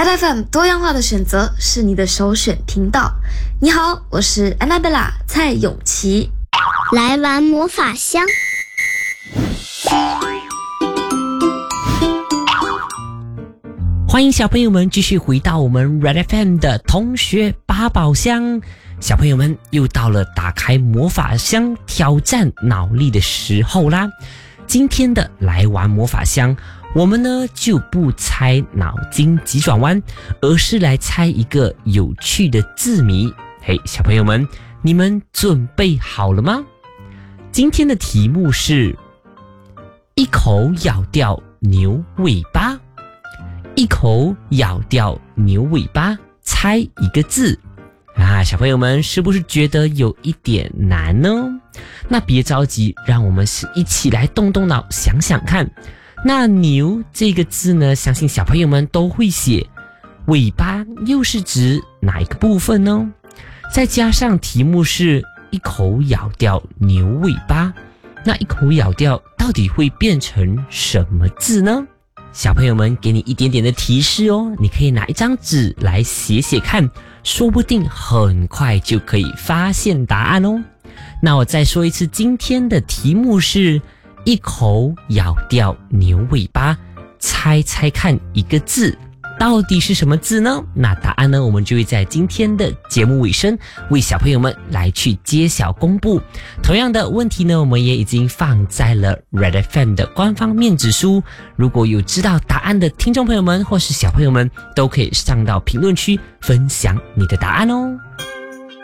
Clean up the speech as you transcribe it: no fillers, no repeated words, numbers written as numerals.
Red FM 多样化的选择是你的首选频道。你好，我是 Annabella 蔡永琪， 来玩魔法箱。 欢迎小朋友们继续回到我们 Red FM 的同学八宝箱。小朋友们又到了打开魔法箱挑战脑力的时候啦。今天的来玩魔法箱，我们呢就不猜脑筋急转弯，而是来猜一个有趣的字谜。嘿，小朋友们，你们准备好了吗？今天的题目是一口咬掉牛尾巴，一口咬掉牛尾巴，猜一个字啊！小朋友们是不是觉得有一点难呢？那别着急，让我们一起来动动脑想想看。那牛这个字呢，相信小朋友们都会写，尾巴又是指哪一个部分呢？再加上题目是一口咬掉牛尾巴，那一口咬掉到底会变成什么字呢？小朋友们给你一点点的提示哦，你可以拿一张纸来写写看，说不定很快就可以发现答案哦。那我再说一次，今天的题目是一口咬掉牛尾巴，猜猜看一个字，到底是什么字呢？那答案呢，我们就会在今天的节目尾声为小朋友们来去揭晓公布。同样的问题呢，我们也已经放在了 Red FM 的官方面子书，如果有知道答案的听众朋友们或是小朋友们，都可以上到评论区分享你的答案哦。